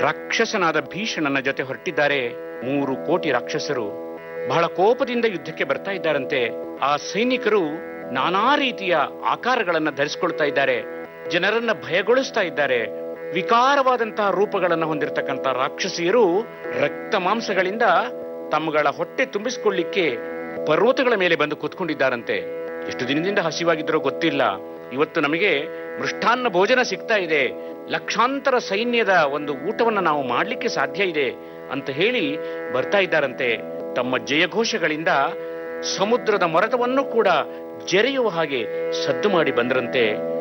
ರಾಕ್ಷಸನಾದ ಭೀಷಣನ ಜೊತೆ ಹೊರಟಿದ್ದಾರೆ 3 ಕೋಟಿ ರಾಕ್ಷಸರು. ಬಹಳ ಕೋಪದಿಂದ ಯುದ್ಧಕ್ಕೆ ಬರ್ತಾ ಇದ್ದಾರಂತೆ. ಆ ಸೈನಿಕರು ನಾನಾ ರೀತಿಯ ಆಕಾರಗಳನ್ನ ಧರಿಸಿಕೊಳ್ತಾ ಇದ್ದಾರೆ, ಜನರನ್ನ ಭಯಗೊಳಿಸ್ತಾ ಇದ್ದಾರೆ. ವಿಕಾರವಾದಂತಹ ರೂಪಗಳನ್ನು ಹೊಂದಿರತಕ್ಕಂಥ ರಾಕ್ಷಸಿಯರು ರಕ್ತ ಮಾಂಸಗಳಿಂದ ತಮ್ಮಗಳ ಹೊಟ್ಟೆ ತುಂಬಿಸಿಕೊಳ್ಳಿಕ್ಕೆ ಪರ್ವತಗಳ ಮೇಲೆ ಬಂದು ಕೂತ್ಕೊಂಡಿದ್ದಾರಂತೆ. ಎಷ್ಟು ದಿನದಿಂದ ಹಸಿವಾಗಿದ್ರೋ ಗೊತ್ತಿಲ್ಲ, ಇವತ್ತು ನಮಗೆ ಮೃಷ್ಟಾನ್ನ ಭೋಜನ ಸಿಗ್ತಾ ಇದೆ, ಲಕ್ಷಾಂತರ ಸೈನ್ಯದ ಒಂದು ಊಟವನ್ನು ನಾವು ಮಾಡಲಿಕ್ಕೆ ಸಾಧ್ಯ ಇದೆ ಅಂತ ಹೇಳಿ ಬರ್ತಾ ಇದ್ದಾರಂತೆ. ತಮ್ಮ ಜಯಘೋಷಗಳಿಂದ ಸಮುದ್ರದ ಮೊರೆತವನ್ನು ಕೂಡ ಜರೆಯುವ ಹಾಗೆ ಸದ್ದು ಮಾಡಿ ಬಂದರಂತೆ.